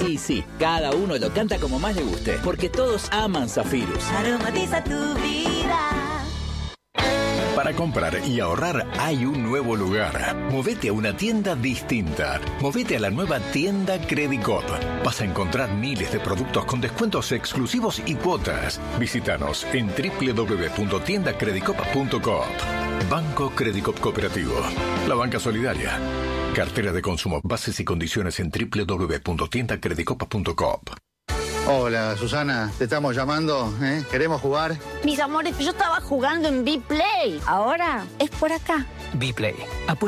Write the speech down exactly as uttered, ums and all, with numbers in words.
Y sí, cada uno lo canta como más le guste, porque todos aman Zafirus. Aromatiza tu vida. Para comprar y ahorrar hay un nuevo lugar. Movete a una tienda distinta. Movete a la nueva tienda Credicop. Vas a encontrar miles de productos con descuentos exclusivos y cuotas. Visítanos en doble u doble u doble u punto tienda credicop punto coop. Banco Credicop Cooperativo. La banca solidaria. Cartera de consumo. Bases y condiciones en doble u doble u doble u punto tienda credicop punto coop. Hola, Susana, te estamos llamando, ¿eh? ¿Queremos jugar? Mis amores, yo estaba jugando en B-Play. Ahora es por acá. B-Play.